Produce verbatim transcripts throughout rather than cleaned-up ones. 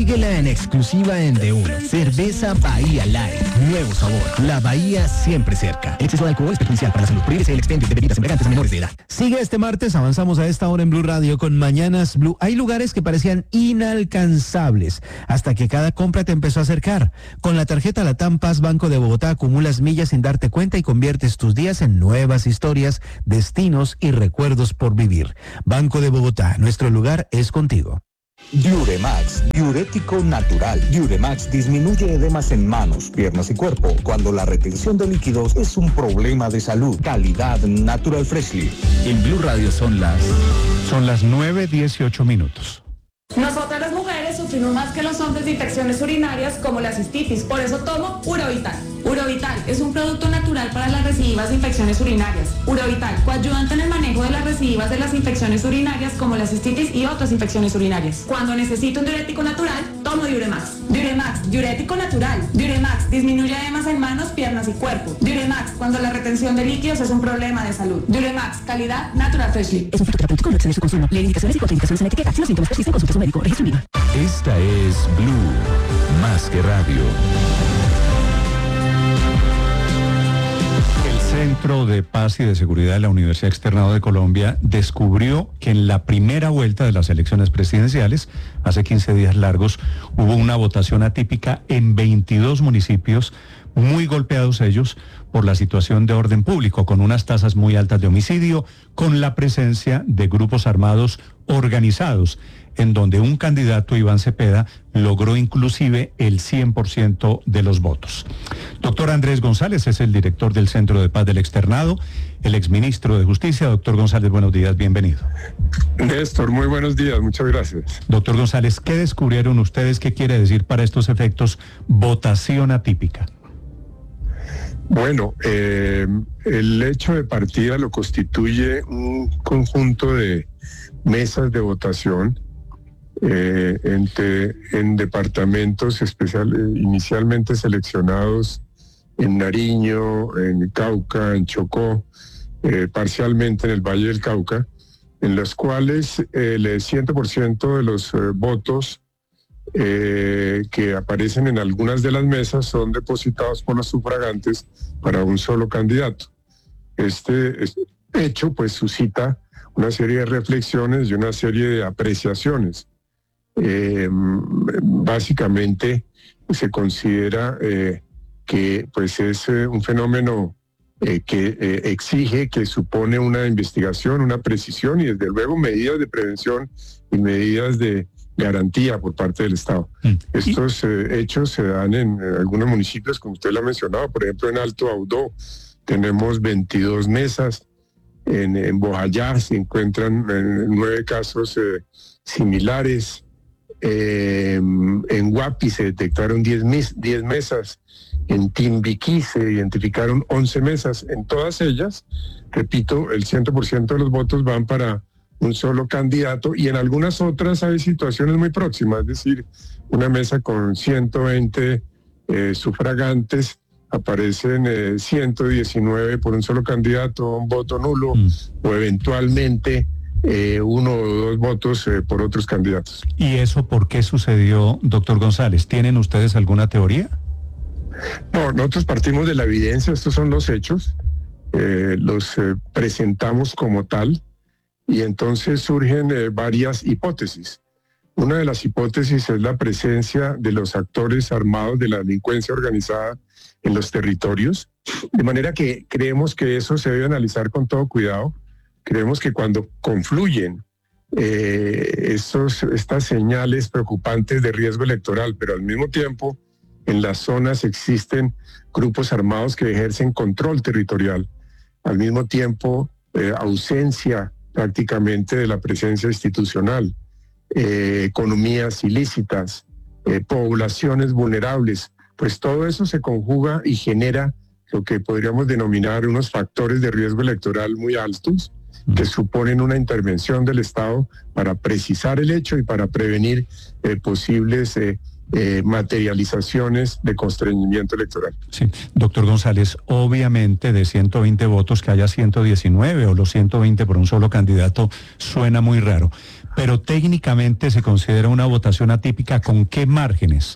Síguela en exclusiva en D uno. Cerveza Bahía Light. Nuevo sabor. La Bahía siempre cerca. El exceso de alcohol es perjudicial para la salud. Prohíbese el expendio de bebidas embriagantes a menores de edad. Sigue este martes, avanzamos a esta hora en Blue Radio con Mañanas Blue. Hay lugares que parecían inalcanzables hasta que cada compra te empezó a acercar. Con la tarjeta Latam Paz Banco de Bogotá acumulas millas sin darte cuenta y conviertes tus días en nuevas historias, destinos y recuerdos por vivir. Banco de Bogotá, nuestro lugar es contigo. Diuremax, diurético natural. Diuremax disminuye edemas en manos, piernas y cuerpo cuando la retención de líquidos es un problema de salud. Calidad Natural Freshly. En Blue Radio son las... Son las nueve dieciocho minutos. Nosotras las mujeres sufrimos más que los hombres de infecciones urinarias como la cistitis, por eso tomo Urovital. Urovital es un producto natural para las recidivas de infecciones urinarias. Urovital, coayudante en el manejo de las recidivas de las infecciones urinarias como la cistitis y otras infecciones urinarias. Cuando necesito un diurético natural, tomo Diuremax. Diuremax, diurético natural. Diuremax, disminuye edemas en manos, piernas y cuerpo. Diuremax, cuando la retención de líquidos es un problema de salud. Diuremax, calidad Natural Freshly. Es un fruto terapéutico, no excede su consumo. Lee indicaciones y contraindicaciones en la etiqueta. Si los síntomas persisten, consulte a su médico. Registro en línea. Esta es Blue, más que radio. El Centro de Paz y de Seguridad de la Universidad Externado de Colombia descubrió que en la primera vuelta de las elecciones presidenciales, hace quince días largos, hubo una votación atípica en veintidós municipios, muy golpeados ellos por la situación de orden público, con unas tasas muy altas de homicidio, con la presencia de grupos armados organizados, en donde un candidato, Iván Cepeda, logró inclusive el cien por ciento de los votos. Doctor Andrés González es el director del Centro de Paz del Externado, el exministro de Justicia. Doctor González, buenos días, bienvenido. Néstor, muy buenos días, muchas gracias. Doctor González, ¿qué descubrieron ustedes? ¿Qué quiere decir para estos efectos votación atípica? Bueno, eh, el hecho de partida lo constituye un conjunto de mesas de votación eh, entre, en departamentos especiales, inicialmente seleccionados en Nariño, en Cauca, en Chocó, eh, parcialmente en el Valle del Cauca, en los cuales el cien por ciento de los eh, votos Eh, que aparecen en algunas de las mesas son depositados por los sufragantes para un solo candidato. Este, este hecho pues suscita una serie de reflexiones y una serie de apreciaciones. Eh, básicamente se considera eh, que pues es eh, un fenómeno eh, que eh, exige, que supone una investigación, una precisión y desde luego medidas de prevención y medidas de garantía por parte del Estado. Mm. Estos eh, hechos se dan en, en algunos municipios, como usted lo ha mencionado, por ejemplo en Alto Audó tenemos veintidós mesas, en, en Bojayá se encuentran en, en nueve casos eh, similares, eh, en Guapi se detectaron diez mesas, en Timbiquí se identificaron once mesas, en todas ellas, repito, el cien por ciento de los votos van para un solo candidato y en algunas otras hay situaciones muy próximas, es decir, una mesa con ciento veinte eh, sufragantes, aparecen eh, ciento diecinueve por un solo candidato, un voto nulo mm. o eventualmente eh, uno o dos votos eh, por otros candidatos. ¿Y eso por qué sucedió, doctor González? ¿Tienen ustedes alguna teoría? No, nosotros partimos de la evidencia, estos son los hechos, eh, los eh, presentamos como tal. Y entonces surgen eh, varias hipótesis. Una de las hipótesis es la presencia de los actores armados de la delincuencia organizada en los territorios, de manera que creemos que eso se debe analizar con todo cuidado. Creemos que cuando confluyen eh, estos, estas señales preocupantes de riesgo electoral, pero al mismo tiempo en las zonas existen grupos armados que ejercen control territorial, al mismo tiempo eh, ausencia prácticamente de la presencia institucional, eh, economías ilícitas, eh, poblaciones vulnerables, pues todo eso se conjuga y genera lo que podríamos denominar unos factores de riesgo electoral muy altos, que suponen una intervención del Estado para precisar el hecho y para prevenir eh, posibles eh, eh, materializaciones de constreñimiento electoral. Sí, doctor González, obviamente de ciento veinte votos que haya ciento diecinueve o los ciento veinte por un solo candidato suena muy raro, Pero técnicamente se considera una votación atípica, ¿con qué márgenes?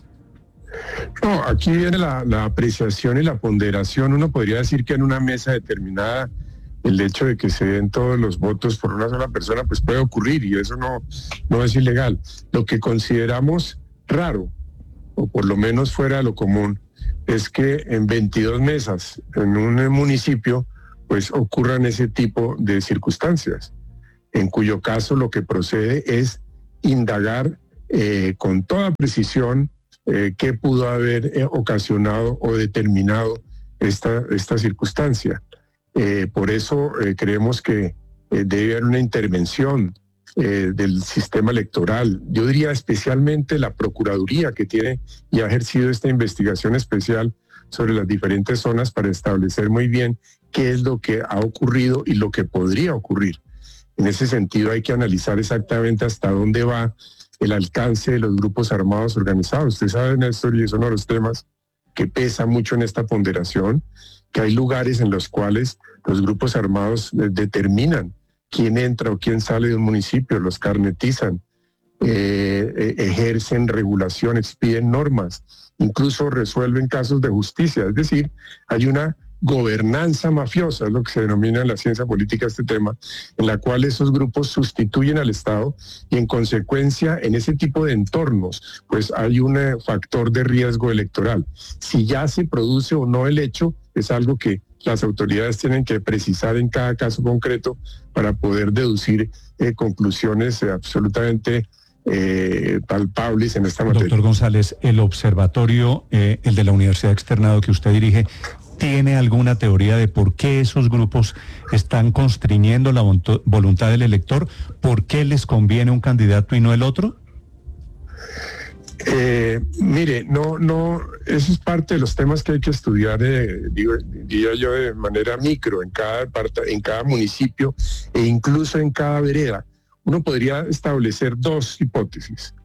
No, aquí viene la, la apreciación y la ponderación. Uno podría decir que en una mesa determinada el hecho de que se den todos los votos por una sola persona pues puede ocurrir y eso no, no es ilegal. Lo que consideramos raro, o por lo menos fuera de lo común, es que en veintidós mesas en un municipio pues ocurran ese tipo de circunstancias, en cuyo caso lo que procede es indagar eh, con toda precisión eh, qué pudo haber eh, ocasionado o determinado esta, esta circunstancia. Eh, por eso eh, creemos que eh, debe haber una intervención eh, del sistema electoral. Yo diría especialmente la Procuraduría, que tiene y ha ejercido esta investigación especial sobre las diferentes zonas para establecer muy bien qué es lo que ha ocurrido y lo que podría ocurrir. En ese sentido hay que analizar exactamente hasta dónde va el alcance de los grupos armados organizados. Usted sabe, Néstor, y es uno de los temas que pesa mucho en esta ponderación, que hay lugares en los cuales los grupos armados eh, determinan quién entra o quién sale de un municipio, los carnetizan, eh, eh, ejercen regulación, expiden normas, incluso resuelven casos de justicia. Es decir, hay una gobernanza mafiosa, es lo que se denomina en la ciencia política este tema, en la cual esos grupos sustituyen al Estado y en consecuencia en ese tipo de entornos pues hay un eh, factor de riesgo electoral. Si ya se produce o no el hecho es algo que las autoridades tienen que precisar en cada caso concreto para poder deducir eh, conclusiones eh, absolutamente eh, palpables en esta materia. Doctor González, el observatorio, eh, el de la Universidad Externado que usted dirige, ¿tiene alguna teoría de por qué esos grupos están constriñendo la voluntad del elector? ¿Por qué les conviene un candidato y no el otro? Eh, mire, no, no, eso es parte de los temas que hay que estudiar, eh, digo, diría yo, de manera micro, en cada parte, en cada municipio e incluso en cada vereda. Uno podría establecer dos hipótesis.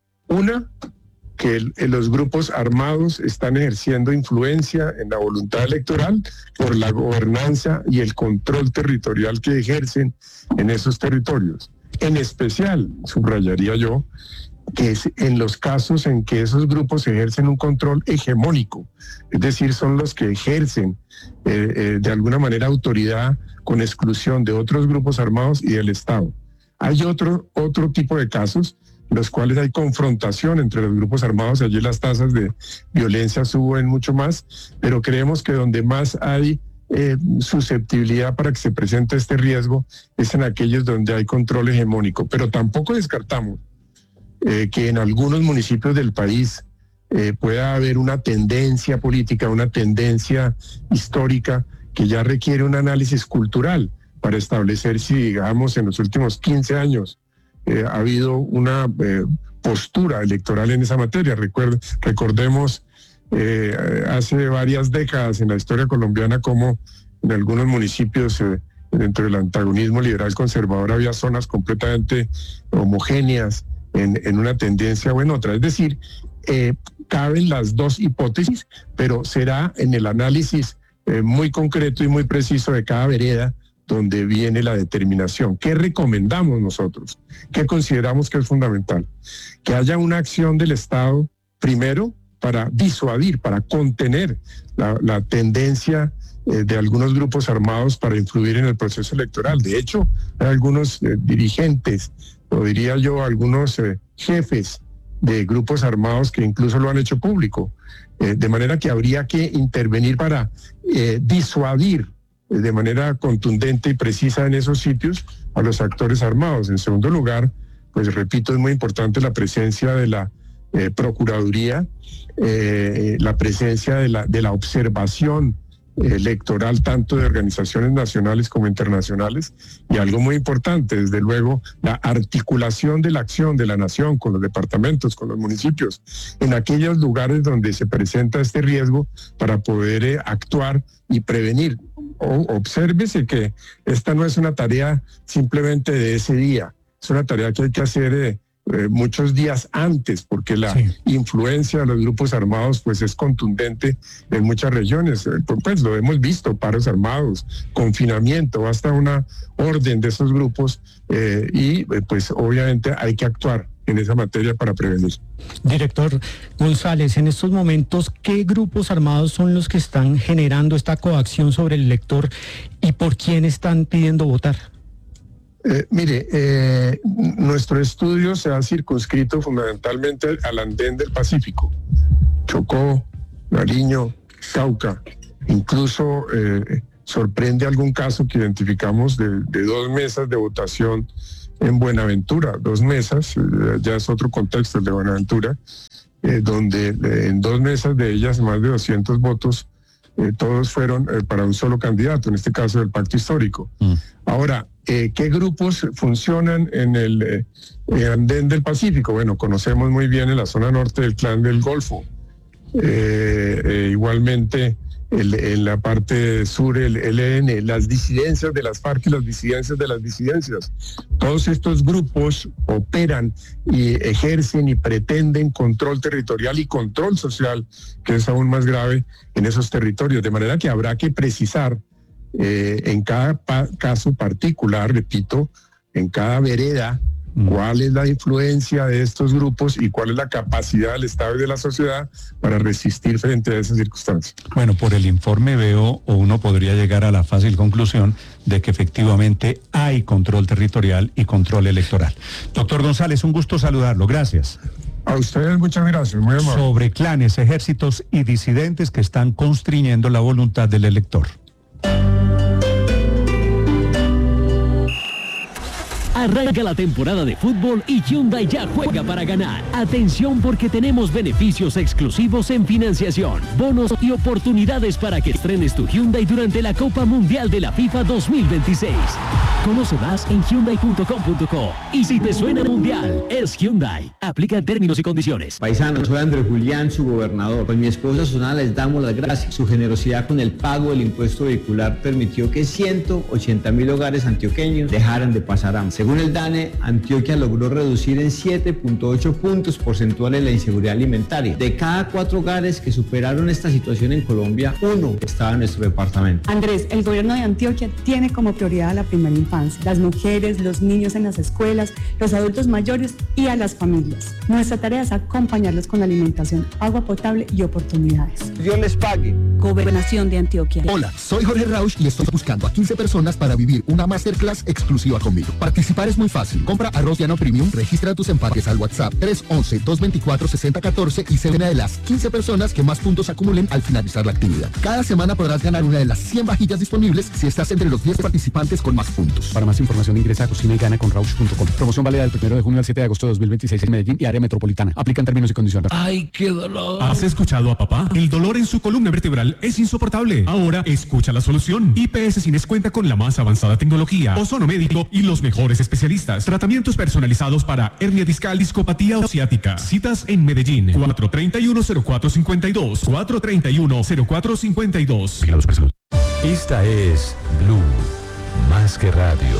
Una, que el, los grupos armados están ejerciendo influencia en la voluntad electoral por la gobernanza y el control territorial que ejercen en esos territorios. En especial, subrayaría yo, que es en los casos en que esos grupos ejercen un control hegemónico, es decir, son los que ejercen eh, eh, de alguna manera autoridad con exclusión de otros grupos armados y del Estado. Hay otro, otro tipo de casos en los cuales hay confrontación entre los grupos armados, allí las tasas de violencia suben mucho más, pero creemos que donde más hay eh, susceptibilidad para que se presente este riesgo es en aquellos donde hay control hegemónico, pero tampoco descartamos Eh, que en algunos municipios del país eh, pueda haber una tendencia política, una tendencia histórica que ya requiere un análisis cultural para establecer si, digamos, en los últimos quince años eh, ha habido una eh, postura electoral en esa materia. Recuerde, recordemos eh, hace varias décadas en la historia colombiana como en algunos municipios eh, dentro del antagonismo liberal conservador había zonas completamente homogéneas En, en una tendencia o en otra. Es decir, eh, caben las dos hipótesis, pero será en el análisis eh, muy concreto y muy preciso de cada vereda donde viene la determinación. ¿Qué recomendamos nosotros? ¿Qué consideramos que es fundamental? Que haya una acción del Estado, primero, para disuadir, para contener la, la tendencia eh, de algunos grupos armados para influir en el proceso electoral. De hecho, hay algunos eh, dirigentes, o diría yo, algunos eh, jefes de grupos armados que incluso lo han hecho público. Eh, de manera que habría que intervenir para eh, disuadir eh, de manera contundente y precisa en esos sitios a los actores armados. En segundo lugar, pues repito, es muy importante la presencia de la eh, Procuraduría, eh, la presencia de la, de la observación electoral tanto de organizaciones nacionales como internacionales, y algo muy importante, desde luego, la articulación de la acción de la nación con los departamentos, con los municipios, en aquellos lugares donde se presenta este riesgo para poder eh, actuar y prevenir. O, obsérvese que esta no es una tarea simplemente de ese día, es una tarea que hay que hacer eh, eh, muchos días antes, porque la sí. influencia de los grupos armados pues es contundente en muchas regiones. Eh, pues lo hemos visto, paros armados, confinamiento, basta una orden de esos grupos eh, y eh, pues obviamente hay que actuar en esa materia para prevenir. Director González, en estos momentos, ¿qué grupos armados son los que están generando esta coacción sobre el elector y por quién están pidiendo votar? Eh, mire, eh, nuestro estudio se ha circunscrito fundamentalmente al andén del Pacífico, Chocó, Nariño, Cauca, incluso eh, sorprende algún caso que identificamos de, de dos mesas de votación en Buenaventura, dos mesas, eh, ya es otro contexto el de Buenaventura, eh, donde eh, en dos mesas de ellas más de doscientos votos, eh, todos fueron eh, para un solo candidato, en este caso del Pacto Histórico. Mm. Ahora, eh, ¿qué grupos funcionan en el eh, andén del Pacífico? Bueno, conocemos muy bien en la zona norte del Clan del Golfo, eh, eh, igualmente El, en la parte sur el E L N, las disidencias de las FARC y las disidencias de las disidencias. Todos estos grupos operan y ejercen y pretenden control territorial y control social, que es aún más grave en esos territorios, de manera que habrá que precisar eh, en cada pa- caso particular, repito, en cada vereda, cuál es la influencia de estos grupos y cuál es la capacidad del Estado y de la sociedad para resistir frente a esas circunstancias. Bueno, por el informe veo, o uno podría llegar a la fácil conclusión de que efectivamente hay control territorial y control electoral. Doctor González, un gusto saludarlo. Gracias. A ustedes muchas gracias, muy amable. Sobre clanes, ejércitos y disidentes que están constriñendo la voluntad del elector. Arranca la temporada de fútbol y Hyundai ya juega para ganar. Atención porque tenemos beneficios exclusivos en financiación, bonos y oportunidades para que estrenes tu Hyundai durante la Copa Mundial de la FIFA dos mil veintiséis. Conoce más en hyundai punto com punto co. Y si te suena mundial, es Hyundai. Aplica términos y condiciones. Paisanos, soy Andrés Julián, su gobernador. Con mi esposa Susana les damos las gracias. Su generosidad con el pago del impuesto vehicular permitió que ciento ochenta mil hogares antioqueños dejaran de pasar hambre. Según el DANE, Antioquia logró reducir en siete punto ocho puntos porcentuales la inseguridad alimentaria. De cada cuatro hogares que superaron esta situación en Colombia, uno estaba en nuestro departamento. Andrés, el gobierno de Antioquia tiene como prioridad a la primera infancia, las mujeres, los niños en las escuelas, los adultos mayores y a las familias. Nuestra tarea es acompañarlos con alimentación, agua potable y oportunidades. Dios les pague. Gobernación de Antioquia. Hola, soy Jorge Rausch y estoy buscando a quince personas para vivir una masterclass exclusiva conmigo. Participar es muy fácil. Compra arroz llano premium, registra tus empaques al WhatsApp tres once, dos veinticuatro, sesenta catorce y sé una de las quince personas que más puntos acumulen al finalizar la actividad. Cada semana podrás ganar una de las cien vajillas disponibles si estás entre los diez participantes con más puntos. Para más información ingresa a cocina y gana con rausch punto com. Promoción válida del primero de junio al siete de agosto de dos mil veintiséis en Medellín y área metropolitana. Aplican términos y condiciones. ¡Ay, qué dolor! ¿Has escuchado a papá? El dolor en su columna vertebral es insoportable. Ahora escucha la solución. I P S Cines cuenta con la más avanzada tecnología, ozono médico y los mejores especialistas. Tratamientos personalizados para hernia discal, discopatía o ciática. Citas en Medellín. cuatro treinta y uno, cero cuatro cincuenta y dos. cuatro treinta y uno, cero cuatro cincuenta y dos. Esta es Blue, más que radio.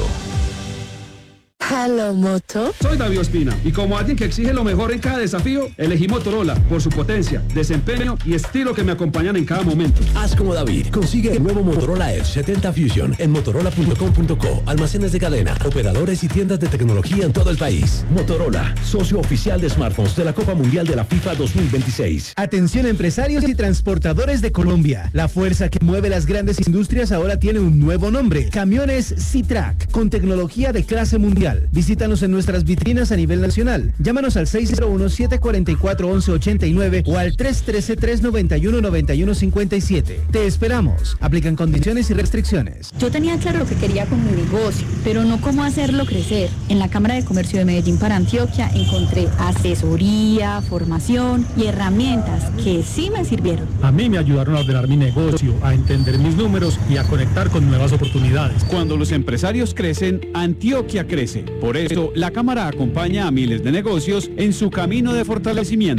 Hello, Moto. Soy David Ospina y como alguien que exige lo mejor en cada desafío, elegí Motorola por su potencia, desempeño y estilo que me acompañan en cada momento. Haz como David. Consigue el nuevo Motorola Edge setenta Fusion en motorola punto com punto co. Almacenes de cadena, operadores y tiendas de tecnología en todo el país. Motorola, socio oficial de smartphones de la Copa Mundial de la FIFA dos mil veintiséis. Atención empresarios y transportadores de Colombia. La fuerza que mueve las grandes industrias ahora tiene un nuevo nombre. Camiones C-Track, con tecnología de clase mundial. Visítanos en nuestras vitrinas a nivel nacional. Llámanos al seis cero uno, siete cuatro cuatro, once ochenta y nueve o al tres uno tres, tres nueve uno, nueve uno cinco siete. Te esperamos. Aplican condiciones y restricciones. Yo tenía claro lo que quería con mi negocio, pero no cómo hacerlo crecer. En la Cámara de Comercio de Medellín para Antioquia encontré asesoría, formación y herramientas que sí me sirvieron. A mí me ayudaron a ordenar mi negocio, a entender mis números y a conectar con nuevas oportunidades. Cuando los empresarios crecen, Antioquia crece. Por eso, la Cámara acompaña a miles de negocios en su camino de fortalecimiento.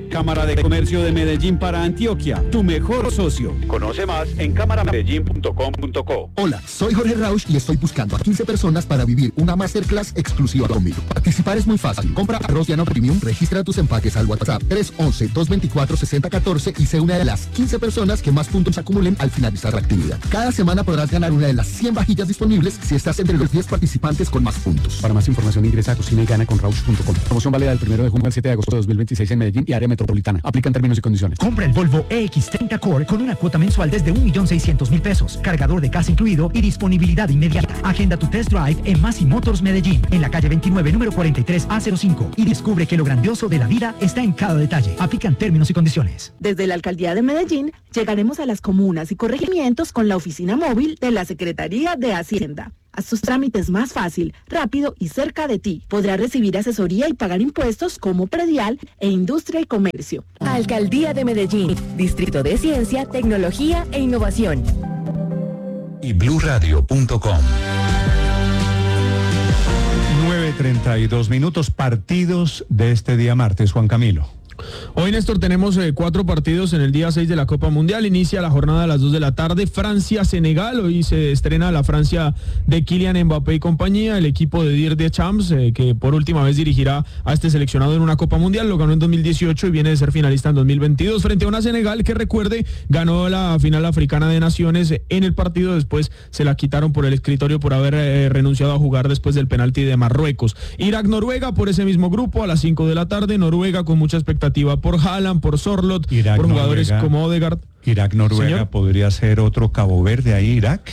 Cámara de Comercio de Medellín para Antioquia, tu mejor socio. Conoce más en cámara medellín punto com punto co. Hola, soy Jorge Rausch y estoy buscando a quince personas para vivir una masterclass exclusiva conmigo. Participar es muy fácil. Compra arroz llano premium, registra tus empaques al WhatsApp tres once, dos veinticuatro, sesenta catorce y sé una de las quince personas que más puntos acumulen al finalizar la actividad. Cada semana podrás ganar una de las cien vajillas disponibles si estás entre los diez participantes con más puntos. Para más información ingresa a cocina y gana con rausch punto com. Promoción válida del primero de junio al siete de agosto de dos mil veintiséis en Medellín y área metropolitana. Aplican términos y condiciones. Compra el Volvo E X treinta Core con una cuota mensual desde un millón seiscientos mil pesos, cargador de casa incluido y disponibilidad inmediata. Agenda tu test drive en Masi Motors Medellín, en la calle veintinueve, número cuarenta y tres A cero cinco, y descubre que lo grandioso de la vida está en cada detalle. Aplican términos y condiciones. Desde la Alcaldía de Medellín llegaremos a las comunas y corregimientos con la oficina móvil de la Secretaría de Hacienda. Haz tus trámites más fácil, rápido y cerca de ti. Podrás recibir asesoría y pagar impuestos como predial e industria y comercio. Alcaldía de Medellín, Distrito de Ciencia, Tecnología e Innovación. Y blue radio punto com. nueve treinta y dos minutos, partidos de este día martes, Juan Camilo. Hoy, Néstor, tenemos eh, cuatro partidos en el día seis de la Copa Mundial. Inicia la jornada a las dos de la tarde. Francia-Senegal. Hoy se estrena la Francia de Kylian Mbappé y compañía. El equipo de Didier Deschamps, eh, que por última vez dirigirá a este seleccionado en una Copa Mundial. Lo ganó en dos mil dieciocho y viene de ser finalista en dos mil veintidós. Frente a una Senegal que, recuerde, ganó la final africana de naciones en el partido. Después se la quitaron por el escritorio por haber eh, renunciado a jugar después del penalti de Marruecos. Irak-Noruega por ese mismo grupo a las cinco de la tarde. Noruega con mucha expectativa por Haaland, por Sorloth, Irak, por jugadores Noruega, como Odegaard. Irak-Noruega podría ser otro Cabo Verde ahí, Irak.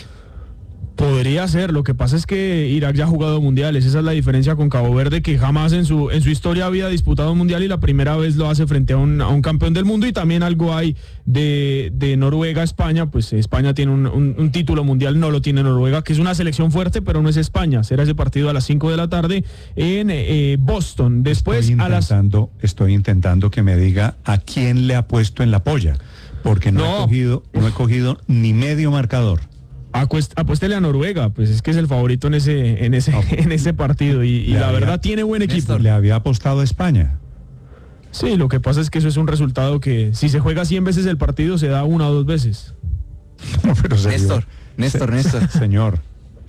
Podría ser, lo que pasa es que Irak ya ha jugado mundiales, esa es la diferencia con Cabo Verde, que jamás en su en su historia había disputado un mundial y la primera vez lo hace frente a un, a un campeón del mundo. Y también algo hay de, de Noruega a España, pues España tiene un, un, un título mundial, no lo tiene Noruega, que es una selección fuerte, pero no es España. Será ese partido a las cinco de la tarde en eh, Boston. Después estoy a las... Estoy intentando que me diga a quién le ha puesto en la polla, porque no, no. He, cogido, no he cogido ni medio marcador. Apuéstele a Noruega, pues es que es el favorito en ese en ese, en ese partido y, y la había, verdad tiene buen equipo. Néstor, le había apostado a España. Sí, lo que pasa es que eso es un resultado que si se juega cien veces el partido se da una o dos veces. No, pero serio. Néstor, Néstor, Néstor. Señor.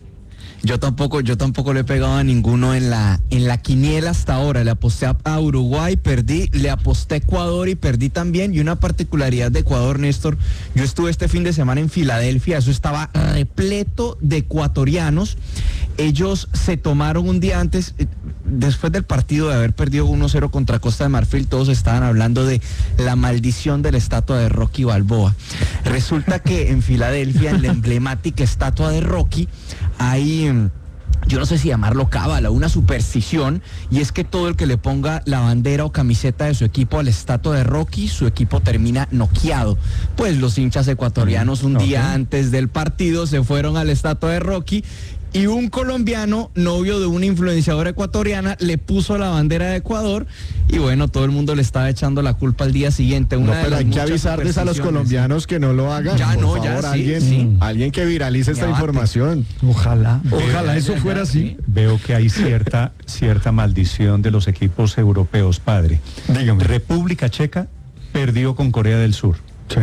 Yo tampoco, yo tampoco le he pegado a ninguno en la, en la quiniela hasta ahora. Le aposté a, a Uruguay, perdí, le aposté a Ecuador y perdí también. Y una particularidad de Ecuador, Néstor, yo estuve este fin de semana en Filadelfia, eso estaba repleto de ecuatorianos. Ellos se tomaron un día antes, después del partido de haber perdido uno cero contra Costa de Marfil, todos estaban hablando de la maldición de la estatua de Rocky Balboa. Resulta que en Filadelfia, en la emblemática estatua de Rocky, hay, yo no sé si llamarlo cábala, una superstición, y es que todo el que le ponga la bandera o camiseta de su equipo a la estatua de Rocky, su equipo termina noqueado. Pues los hinchas ecuatorianos un okay. día antes del partido se fueron a la estatua de Rocky, y un colombiano, novio de una influenciadora ecuatoriana, le puso la bandera de Ecuador y bueno, todo el mundo le estaba echando la culpa al día siguiente. Una no, pero hay que avisarles a los colombianos que no lo hagan. Ya por no, favor, ya sí, alguien, sí. alguien que viralice esta Debate. información. Ojalá. Ojalá ya, eso ya, fuera ya, así. Sí. Veo que hay cierta, cierta maldición de los equipos europeos, padre. Dígame. República Checa perdió con Corea del Sur. Sí.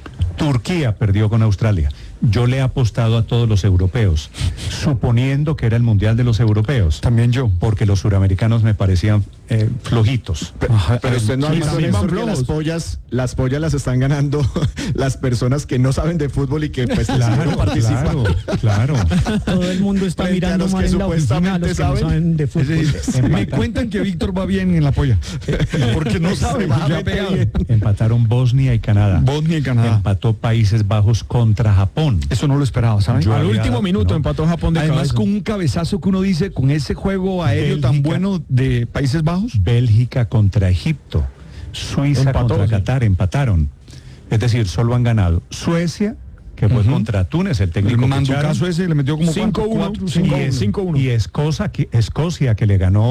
Turquía perdió con Australia. Yo le he apostado a todos los europeos, suponiendo que era el mundial de los europeos. También yo. Porque los suramericanos me parecían eh, flojitos. Pero, pero usted no ha visto sí, que las pollas, las pollas las están ganando las personas que no saben de fútbol y que pues claro, participan. Claro, claro. Todo el mundo está Frente mirando mal en la oficina a los que saben, no saben de fútbol. Es decir, me cuentan que Víctor va bien en la polla. Porque no sabe. Empataron Bosnia y Canadá. Bosnia y Canadá. Empató Países Bajos contra Japón. Eso no lo esperaba, ¿saben? Al último minuto no. empató Japón de Además cabeza. Con un cabezazo que uno dice, con ese juego aéreo Bélgica, tan bueno de Países Bajos. Bélgica contra Egipto. Suiza Empató, contra sí. Qatar, empataron. Es decir, solo han ganado Suecia, que fue uh-huh. contra Túnez, el técnico. El manducazo ese le metió como cinco uno. Y Escocia que, Escocia, que le ganó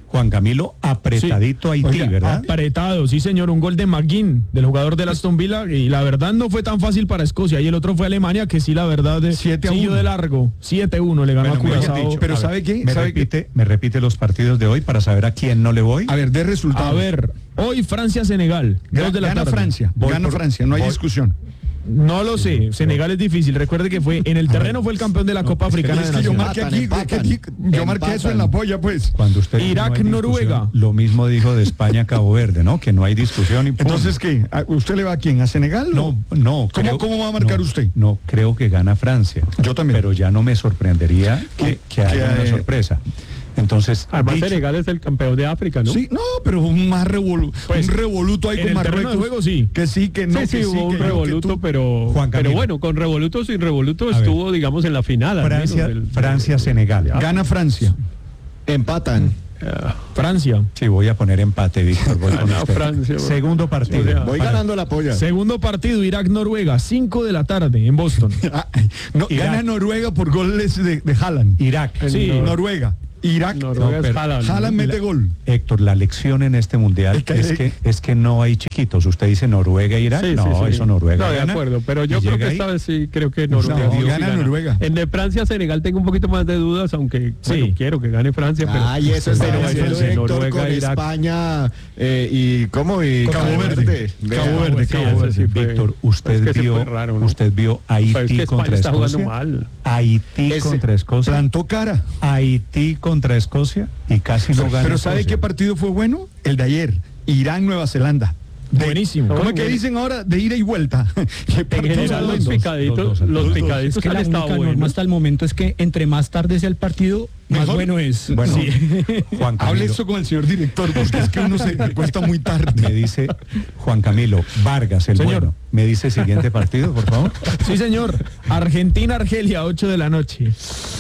Juan Camilo, apretadito Sí. Haití, Oiga, ¿verdad? Apretado, sí señor, un gol de McGinn, del jugador del Aston Villa, y la verdad no fue tan fácil para Escocia, y el otro fue Alemania, que sí, la verdad, eh, siete a siguió uno. de largo, siete uno, le ganó Bueno, a muy bien Curazao. dicho. Pero A ver, ¿sabe qué? me ¿Sabe repite, me repite los partidos de hoy para saber a quién no le voy? A ver, de resultados. A ver, hoy Francia-Senegal, dos de la Gana tarde. Francia, Voy gana por- Francia, no hay voy- discusión. No lo sé, Senegal es difícil. Recuerde que fue en el terreno fue el campeón de la Copa Africana Es de que yo Naciones. marqué aquí, que aquí- yo marqué eso en la polla, pues. Cuando usted Irak, no hay discusión, Noruega. Lo mismo dijo de España Cabo Verde, ¿no? Que no hay discusión y punto. Entonces, ¿qué? ¿A- ¿Usted le va a quién? ¿A Senegal? No, no. ¿Cómo, creo- ¿Cómo va a marcar no, usted? No, creo que gana Francia. Yo también. Pero ya no me sorprendería que, que haya que, una eh, sorpresa. Entonces, Además, dicho- Senegal es el campeón de África, ¿no? Sí, no, pero un más revolu Pues, un revoluto ahí en con el terreno Marruecos. de juego, sí. Que sí, que no, sí, sí, que hubo un que no, que revoluto, tú- pero, Juan pero Camilo. bueno, con revoluto o sin revoluto A estuvo, digamos, en la final. al menos, Francia, del- Francia, Senegal. Gana Francia. Empatan. Francia. Sí, voy a poner empate, Víctor. voy con Gana usted. Francia, bueno. Segundo partido. O sea, Voy Para- ganando la polla. Segundo partido, Irak-Noruega, cinco de la tarde en Boston. Ah, no, Irak. gana Noruega por goles de, de Haaland. Irak. Sí. Noruega. Irak. Noruega No, es pero- Haaland. Haaland mete gol. Héctor, la lección en este mundial Es que- es que es que no hay chiquitos. Usted dice Noruega e Irak. Sí, no, sí, sí. eso Noruega. No, de gana acuerdo, pero yo y creo llega que ahí. esta vez sí, creo que Noruega. No, sí gana Noruega. En de Francia-Senegal tengo un poquito más de dudas, aunque Sí. bueno, quiero que gane Francia, pero, Ay, eso es pero de eso de Héctor Noruega, con Irak. España eh, y ¿cómo? Y Cabo Verde. Vea. Cabo Verde, Sí, Cabo ese sí Verde. fue- Víctor, usted es que sí vio, fue raro, ¿no? usted vio Haití Pero es que España contra está jugando Escocia. mal. Haití Ese- contra Escocia. Plantó cara. Haití contra Escocia y casi no gana. Pero ¿sabe Escocia. qué partido fue bueno? El de ayer. Irán, Nueva Zelanda. De- Buenísimo. ¿Cómo es que dicen ahora? De ida y vuelta. ¿Qué En partido? general, los dos, picaditos, dos, dos, los dos, dos. picaditos Es que han la estado única norma buenos. hasta el momento es que entre más tarde sea el partido, más Mejor. bueno es. Bueno, Sí. Juan Hable Camilo, eso con el señor director, porque es que uno se le cuesta muy me tarde. dice Juan Camilo Vargas, el Señor. bueno. Me dice siguiente partido, por favor. Sí señor, Argentina-Argelia, ocho de la noche.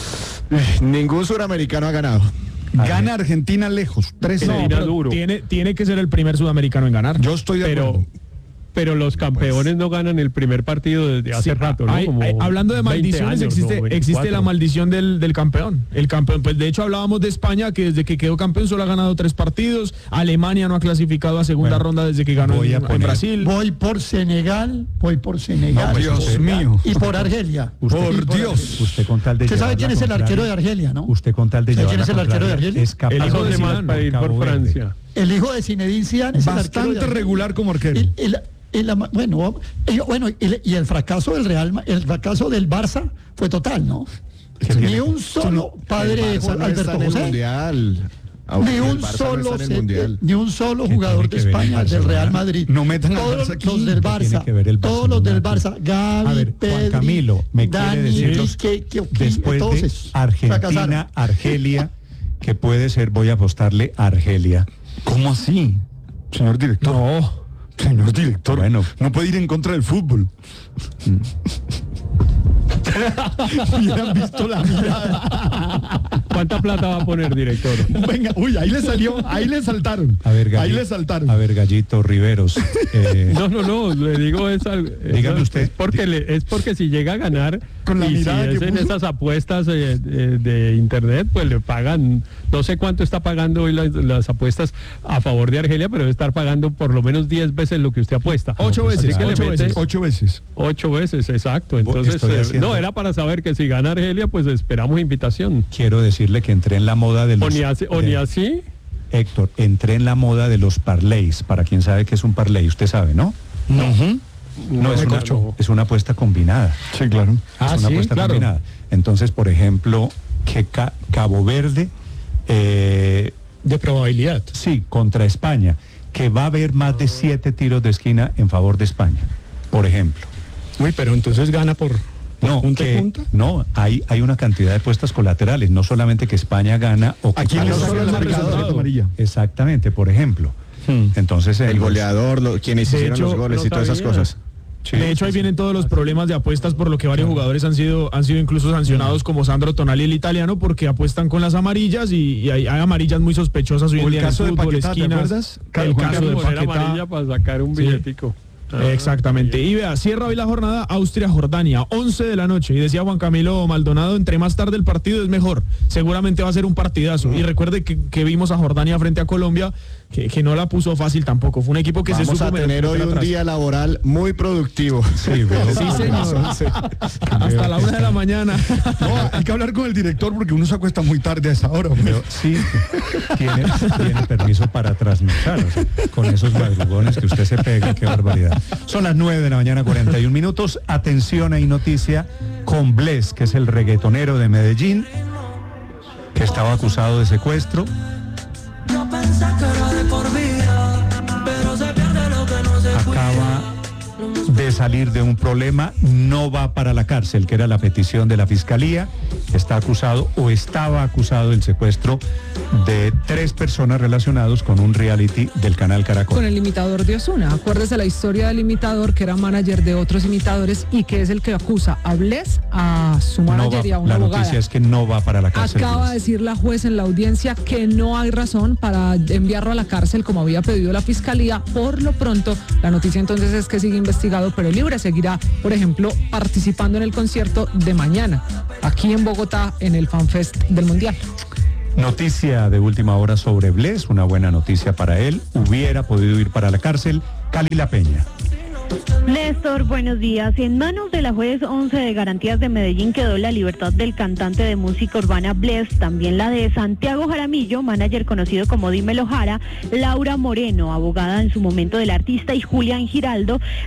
Ningún suramericano ha ganado. Gana Argentina lejos. tres No, Argentina pero duro. Tiene, tiene que ser el primer sudamericano en ganar. Yo estoy de Pero, acuerdo. pero los campeones no ganan el primer partido desde hace Sí, rato, ¿no? hay- Como hay- hablando de veinte maldiciones, años, existe, o existe la veinticuatro. maldición del, del campeón. El campeón, pues de hecho hablábamos de España, que desde que quedó campeón solo ha ganado tres partidos. Alemania no ha clasificado a segunda Bueno, ronda desde que ganó voy en, a en poner- Brasil. Voy por Senegal, voy por Senegal. No, pues, Dios mío. Y por Argelia. Usted- Y Por Dios. Argelia. Usted con tal de Usted sabe llevar quién la es el contraria- arquero de Argelia, ¿no? Usted con tal de ¿Sabe llevar quién la es el arquero de contraria Argelia? es capaz El hijo de de más Zidane, para ir por Cabo Verde. Francia. El hijo de Zinedine Zidane es el arquero de Bastante Argelia. regular como arquero. Y, y la- y la- bueno, y, bueno, y, y el fracaso del Real, Ma- el fracaso del Barça fue total, ¿no? Ni un solo padre El Barça no está Alberto en el José. mundial. Ni El un Barça no solo está en el se- mundial. ni un solo ¿Qué jugador tiene de que ver el España del Barcelona? Real Madrid. No metan al Todos Barça aquí. los del ¿Qué tiene Barça, que ver el todos los del Barcelona Barça, Gavi, A ver, Juan Pedri, Camilo, me quiere Dani, decir los- Quique, Quique, Después todos de esos Argentina, fracasaron. Argelia, que puede ser, voy a apostarle a Argelia. ¿Cómo así? Señor director. No. Señor director. Bueno. No puede ir en contra del fútbol. Hubieran visto la mirada. ¿Cuánta plata va a poner, director? Venga, uy, ahí le salió, ahí le saltaron. A ver, ahí Gallito, le saltaron. a ver, Gallito Riveros. eh, No, no, no, le digo es al- Dígame es- usted. Es porque, le- es porque si llega a ganar Con la y si mirada es que en puso. esas apuestas eh, de, de internet, pues le pagan, no sé cuánto está pagando hoy las, las apuestas a favor de Argelia, pero debe estar pagando por lo menos diez veces lo que usted apuesta. Ocho Así veces, que le ocho mete veces. Ocho veces. Ocho veces, exacto. Entonces, estoy eh, haciendo- no, era para saber que si gana Argelia, pues esperamos invitación. quiero decirle que entré en la moda de O los... ni así, o ni de- así. Héctor, entré en la moda de los parlays. Para quien sabe qué es un parlay, usted sabe, ¿no? No, No, es, me una, corchó. es una apuesta combinada. Sí, claro. Ah, es una sí, apuesta claro. combinada. Entonces, por ejemplo, que Ca- Cabo Verde, eh, De probabilidad. sí, contra España, que va a haber más de siete tiros de esquina en favor de España, por ejemplo. Uy, pero entonces gana por, por No, punta y que- punta. no, hay, hay una cantidad de apuestas colaterales, no solamente que España gana o que Aquí no España- solo el marcador. Amarilla. Exactamente, por ejemplo. Entonces, El en- goleador, lo- quienes De hicieron hecho, los goles no y todas esas sabía. cosas. sí, De hecho, ahí vienen todos los problemas de apuestas, por lo que varios jugadores han sido han sido incluso sancionados, como Sandro Tonali, el italiano, porque apuestan con las amarillas y, y hay, hay amarillas muy sospechosas hoy O en el día en el caso de fútbol, Paquetá, ¿te esquinas. acuerdas? El Juan caso de Poner Paquetá. amarilla para sacar un Sí. billetico. Exactamente. Y vea, cierra hoy la jornada Austria-Jordania, once de la noche. Y decía Juan Camilo Maldonado, entre más tarde el partido es mejor. Seguramente va a ser un partidazo. Y recuerde que, que vimos a Jordania frente a Colombia, que, que no la puso fácil tampoco. Fue un equipo que Vamos se supo a tener hoy un atrás. día laboral muy productivo. Sí, bueno, Sí, señor. Hasta la una de la mañana. No, hay que hablar con el director porque uno se acuesta muy tarde a esa hora. Pero sí, tiene, tiene permiso para trasnochar, o sea, con esos madrugones que usted se pega, qué barbaridad. Son las nueve de la mañana, cuarenta y un minutos. Atención, hay noticia con Bless, que es el reggaetonero de Medellín, que estaba acusado de secuestro. Acaba de salir de un problema, no va para la cárcel, que era la petición de la fiscalía. Está acusado o estaba acusado del secuestro de tres personas relacionados con un reality del canal Caracol. Con el imitador de Ozuna. Acuérdese la historia del imitador, que era manager de otros imitadores y que es el que acusa a Bless, a su manager No va, y a una la abogada. noticia es que no va para la cárcel. Acaba de decir la juez en la audiencia que no hay razón para enviarlo a la cárcel como había pedido la fiscalía. Por lo pronto, la noticia entonces es que sigue investigado, pero libre. Seguirá, por ejemplo, participando en el concierto de mañana, aquí en Bogotá, en el FanFest del Mundial. Noticia de última hora sobre Bless, una buena noticia para él. Hubiera podido ir para la cárcel. Cali La Peña. Néstor, buenos días. En manos de la juez once de Garantías de Medellín quedó la libertad del cantante de música urbana Bless, también la de Santiago Jaramillo, manager conocido como Dímelo Jara, Laura Moreno, abogada en su momento del artista, y Julián Giraldo,